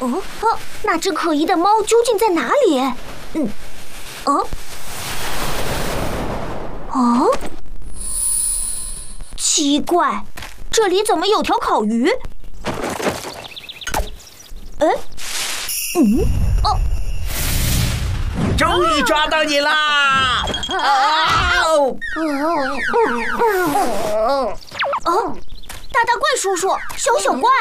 那只可疑的猫究竟在哪里？奇怪，这里怎么有条烤鱼？ 终于抓到你啦！ 大怪叔叔，小怪，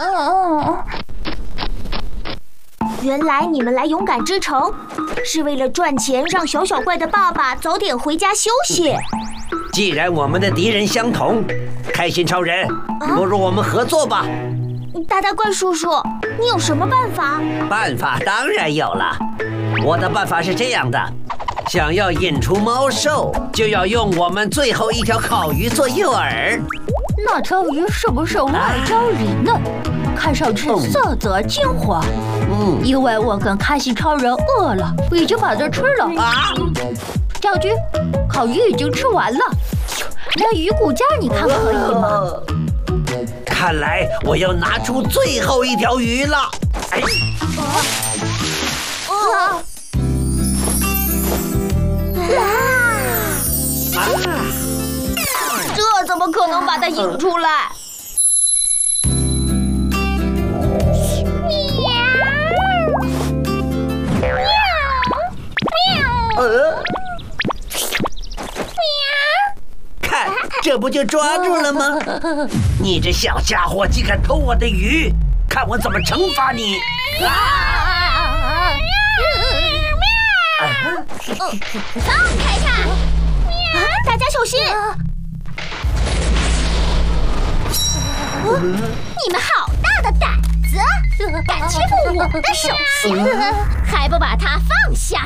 原来你们来勇敢之城，是为了赚钱，让小怪的爸爸早点回家休息。 既然我们的敌人相同，开心超人，不如我们合作吧。 大怪叔叔，你有什么办法？ 办法当然有了，我的办法是这样的：想要引出猫兽，就要用我们最后一条烤鱼做诱饵。 那条鱼是不是外焦里嫩，看上去色泽金黄？因为我跟开心超人饿了，已经把它吃了。将军，烤鱼已经吃完了，那鱼骨架你看可以吗？ 看来我要拿出最后一条鱼了。 这怎么可能把它引出来？ 看，这不就抓住了吗？你这小家伙竟敢偷我的鱼，看我怎么惩罚你！ 放开它！大家小心！你们好大的胆子，敢欺负我的手下，还不把它放下！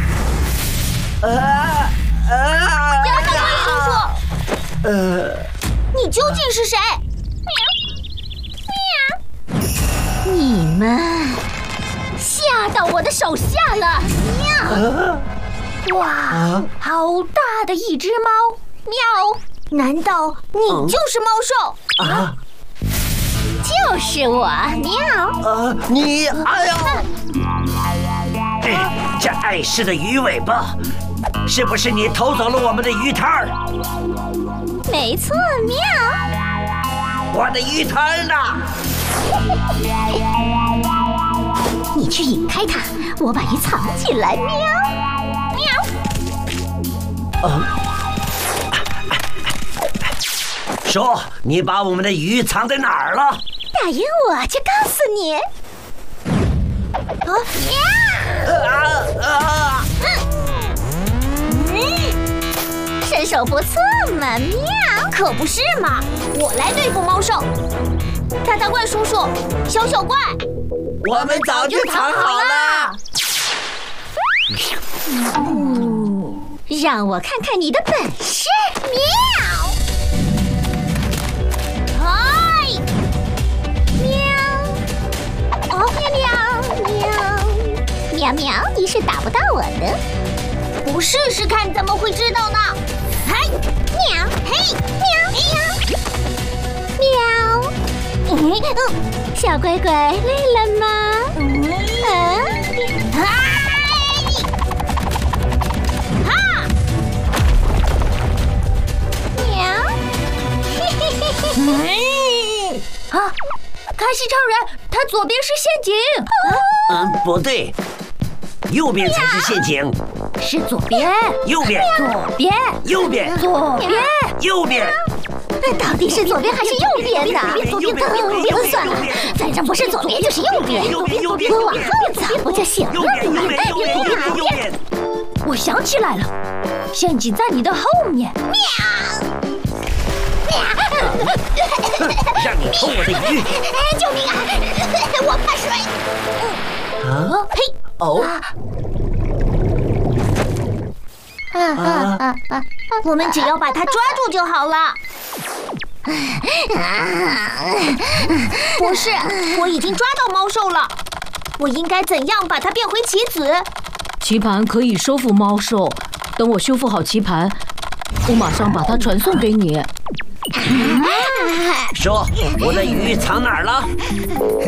大怪叔叔，你究竟是谁？你们吓到我的手下了！哇，好大的一只猫！喵！难道你就是猫兽？就是我，喵！ 你，这碍事的鱼尾巴，是不是你偷走了我们的鱼摊？ 没错，喵！ 我的鱼摊呢？ 你去引开它，我把鱼藏起来，喵！ 说，你把我们的鱼藏在哪儿了？ 答应我就告诉你。身手不错嘛，喵！可不是嘛，我来对付猫兽。大怪叔叔，小怪， 我们早就藏好了。 让我看看你的本事，喵！喵，你是打不到我的。不试试看怎么会知道呢？嗨，喵，嘿，喵，小乖乖累了吗？ 开心超人，他左边是陷阱。 不对，右边才是陷阱。 是左边， 右边， 左边， 右边， 左边， 右边。 到底是左边还是右边呢？算了，反正不是左边就是右边。我往后走不就行了吗？ 右边。 我想起来了，陷阱在你的后面。 让你偷我的鱼！ 救命啊！我怕水。我们只要把它抓住就好了。不是，我已经抓到猫兽了。我应该怎样把它变回棋子？ 棋盘可以收服猫兽，等我修复好棋盘，我马上把它传送给你。 说，我的鱼藏哪儿了？